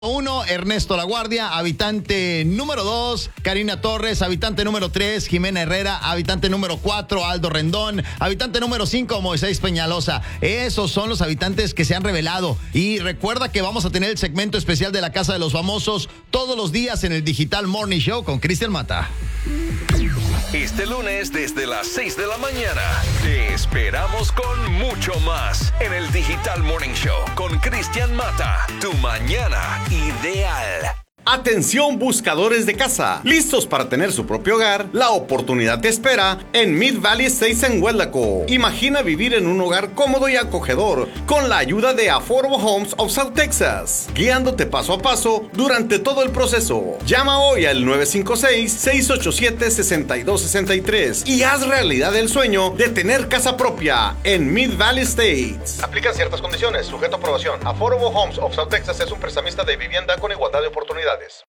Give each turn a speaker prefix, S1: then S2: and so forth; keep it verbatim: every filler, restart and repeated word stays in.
S1: Uno, Ernesto Laguardia, habitante número dos, Karina Torres, habitante número tres, Jimena Herrera, habitante número cuatro, Aldo Rendón, habitante número cinco, Moisés Peñalosa. Esos son los habitantes que se han revelado. Y recuerda que vamos a tener el segmento especial de la Casa de los Famosos todos los días en el Digital Morning Show con Cristian Mata.
S2: Este lunes desde las seis de la mañana te esperamos con mucho más en el Digital Morning Show con Cristian Mata, tu mañana ideal.
S3: Atención buscadores de casa, listos para tener su propio hogar. La oportunidad te espera en Mid Valley Estates en Huelaco. Imagina vivir en un hogar cómodo y acogedor con la ayuda de Affordable Homes of South Texas, guiándote paso a paso durante todo el proceso. Llama hoy al nueve cinco seis, seis ocho siete, seis dos seis tres y haz realidad el sueño de tener casa propia en Mid Valley Estates. Aplican ciertas condiciones, sujeto a aprobación. Affordable Homes of South Texas es un prestamista de vivienda con igualdad de oportunidades.